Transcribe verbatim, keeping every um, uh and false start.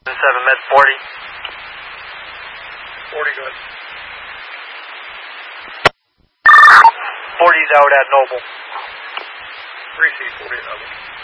seven med forty. forty good. forty's out at Noble. three C forty Noble.